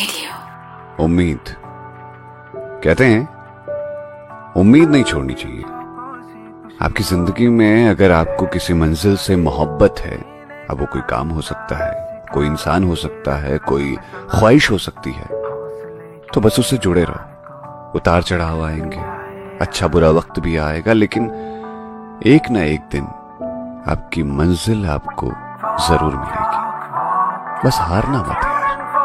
Radio. उम्मीद कहते हैं उम्मीद नहीं छोड़नी चाहिए। आपकी जिंदगी में अगर आपको किसी मंजिल से मोहब्बत है, अब वो कोई काम हो सकता है, कोई इंसान हो सकता है, कोई ख्वाहिश हो सकती है, तो बस उससे जुड़े रहो। उतार चढ़ाव आएंगे, अच्छा बुरा वक्त भी आएगा, लेकिन एक ना एक दिन आपकी मंजिल आपको जरूर मिलेगी। बस हारना मत।